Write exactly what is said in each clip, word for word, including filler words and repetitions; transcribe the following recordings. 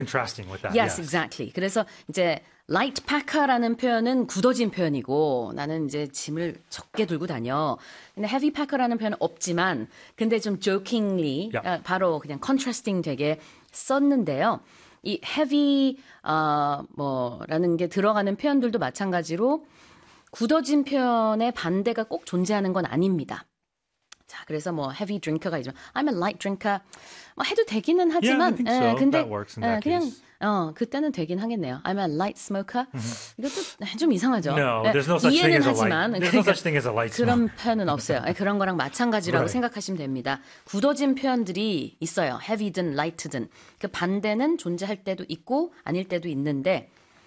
contrasting with that. Yes, yes. exactly. 그래서 이제 light packer라는 표현은 굳어진 표현이고 나는 이제 짐을 적게 들고 다녀. 근데 heavy packer라는 표현은 없지만 근데 좀 jokingly Yeah. 바로 그냥 contrasting 되게 썼는데요. 이 heavy 어, 뭐라는 게 들어가는 표현들도 마찬가지로 굳어진 표현의 반대가 꼭 존재하는 건 아닙니다. 자, 그래서 뭐 heavy drinker가 있지만 I'm a light drinker 뭐 해도 되기는 하지만 Yeah, I think so. 에, 근데 That works in that 에, 그냥 case. 어, 그때는 되긴 하겠네요. I'm a light smoker. Mm-hmm. 이것도 좀 이상하죠. No, 에, there's no such thing 이해는 as a 하지만 light. There's no such thing as a light 그런 smoke. 표현은 없어요. 에, 그런 거랑 마찬가지라고 Right. 생각하시면 됩니다. 굳어진 표현들이 있어요. heavy든 light든. 그 반대는 존재할 때도 있고 아닐 때도 있는데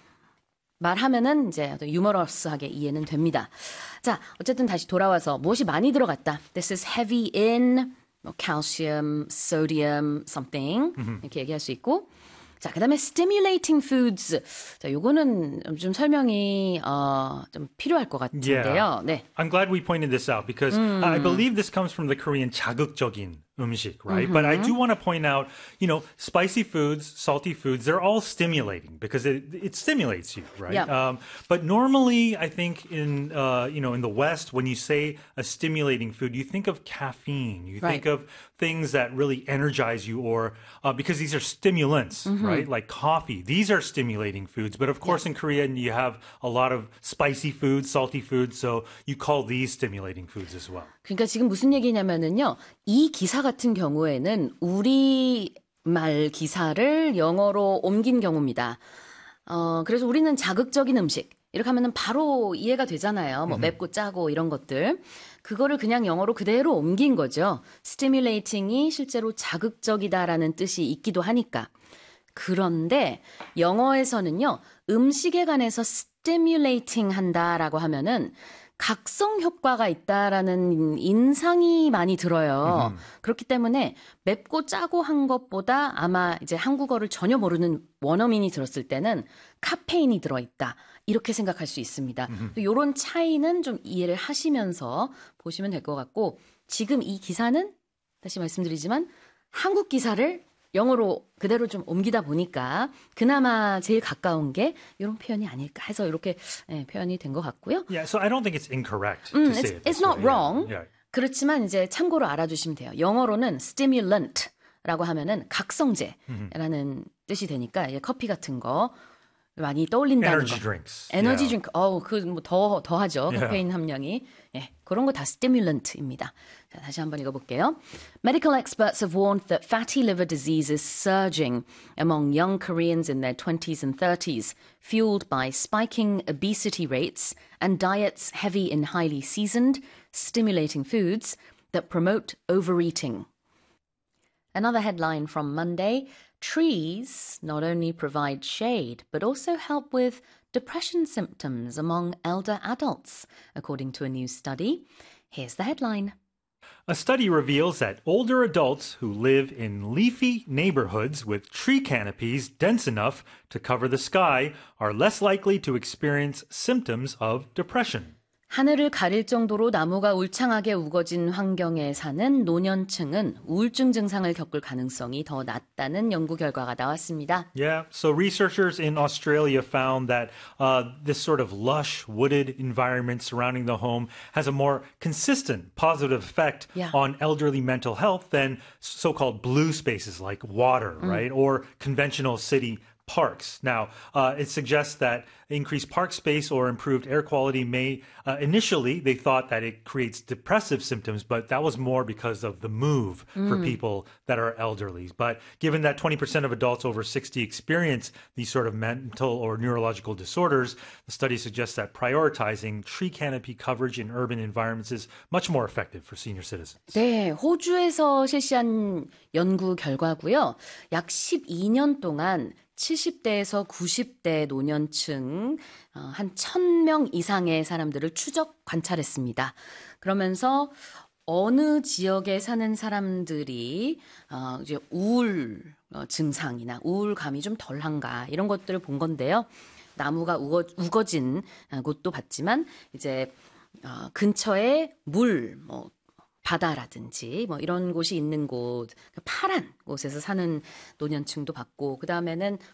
말하면은 이제 유머러스하게 이해는 됩니다. 자, 어쨌든 다시 돌아와서 무엇이 많이 들어갔다. This is heavy in calcium, sodium, something 이렇게 얘기할 수 있고 자, 그다음에 stimulating foods. 자, 요거는 좀 설명이 어, 좀 필요할 것 같은데요. Yeah. 네. I'm glad we pointed this out because 음. I believe this comes from the Korean 자극적인 음식, right? Mm-hmm. But I do want to point out, you know, spicy foods, salty foods, they're all stimulating because it, it stimulates you, right? Yeah. Um, but normally, I think in, uh, you know, in the West, when you say a stimulating food, you think of caffeine. You Right. think of things that really energize you or uh, because these are stimulants, mm-hmm. right? Like coffee. These are stimulating foods. But of course, yeah. in Korea, you have a lot of spicy foods, salty foods. So you call these stimulating foods as well. 그러니까 지금 무슨 얘기냐면은요. 이 기사 같은 경우에는 우리 말 기사를 영어로 옮긴 경우입니다. 어, 그래서 우리는 자극적인 음식 이렇게 하면은 바로 이해가 되잖아요. 뭐 맵고 짜고 이런 것들. 그거를 그냥 영어로 그대로 옮긴 거죠. stimulating이 실제로 자극적이다라는 뜻이 있기도 하니까. 그런데 영어에서는요. 음식에 관해서 stimulating 한다라고 하면은 각성 효과가 있다라는 인상이 많이 들어요. 음. 그렇기 때문에 맵고 짜고 한 것보다 아마 이제 한국어를 전혀 모르는 원어민이 들었을 때는 카페인이 들어있다. 이렇게 생각할 수 있습니다. 이런 차이는 좀 이해를 하시면서 보시면 될 것 같고 지금 이 기사는 다시 말씀드리지만 한국 기사를 영어로 그대로 좀 옮기다 보니까 그나마 제일 가까운 게 이런 표현이 아닐까 해서 이렇게 네, 표현이 된 것 같고요. Yeah, so I don't think it's incorrect to 음, say it's, it. It's not way. wrong. Yeah. Yeah. 그렇지만 이제 참고로 알아두시면 돼요. 영어로는 stimulant라고 하면은 각성제라는 뜻이 되니까 이제 커피 같은 거 많이 떠올린다는 Energy 거. drinks. 에너지 Yeah. 드링크. 어우, 그 뭐 더 더하죠. Yeah. 카페인 함량이. 예. 그런 거 다 stimulant입니다. 자, 다시 한번 읽어 볼게요. Medical experts have warned that fatty liver disease is surging among young Koreans in their twenties and thirties, fueled by spiking obesity rates and diets heavy in highly seasoned, stimulating foods that promote overeating. Another headline from Monday, trees not only provide shade, but also help with depression symptoms among elder adults, according to a new study. Here's the headline. A study reveals that older adults who live in leafy neighborhoods with tree canopies dense enough to cover the sky are less likely to experience symptoms of depression. 하늘을 가릴 정도로 나무가 울창하게 우거진 환경에 사는 노년층은 우울증 증상을 겪을 가능성이 더 낮다는 연구 결과가 나왔습니다. Yeah, so researchers in Australia found that uh, this sort of lush, wooded environment surrounding the home has a more consistent positive effect Yeah. on elderly mental health than so-called blue spaces like water, Mm. right? Or conventional city parks. Now, uh, it suggests that increased park space or improved air quality may, uh, initially, they thought that it creates depressive symptoms, but that was more because of the move for people that are elderly. But given that twenty percent of adults over sixty experience these sort of mental or neurological disorders, the study suggests that prioritizing tree canopy coverage in urban environments is much more effective for senior citizens. 네, 호주에서 실시한 연구 결과고요. 약 십이 년 동안 칠십 대에서 구십 대 노년층 한 천 명 이상의 사람들을 추적 관찰했습니다. 그러면서 어느 지역에 사는 사람들이 어, 이제 우울 어, 증상이나 우울감이 좀 덜한가 이런 것들을 본 건데요. 나무가 우거, 우거진 곳도 봤지만 이제 어, 근처에 물, 뭐 바다라든지 뭐 이런 곳이 있는 곳, 파란 곳에서 사는 노년층도 봤고, 그 다음에는